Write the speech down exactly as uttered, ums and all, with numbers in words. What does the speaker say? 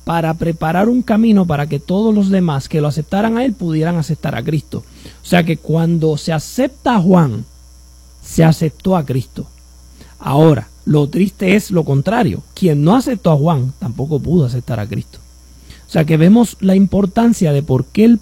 para preparar un camino para que todos los demás que lo aceptaran a él pudieran aceptar a Cristo. O sea que cuando se acepta a Juan, se aceptó a Cristo. Ahora, lo triste es lo contrario. Quien no aceptó a Juan tampoco pudo aceptar a Cristo. O sea que vemos la importancia de por qué el